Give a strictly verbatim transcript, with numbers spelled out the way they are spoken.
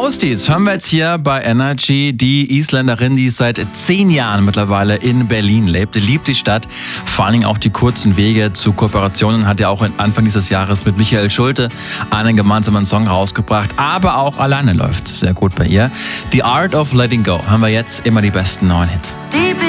Ghosties hören wir jetzt hier bei Energy. Die Isländerin, die seit zehn Jahren mittlerweile in Berlin lebt, liebt die Stadt. Vor allen Dingen auch die kurzen Wege zu Kooperationen. Hat ja auch Anfang dieses Jahres mit Michael Schulte einen gemeinsamen Song rausgebracht. Aber auch alleine läuft sehr gut bei ihr. The Art of Letting Go hören wir jetzt, immer die besten neuen Hits. Deep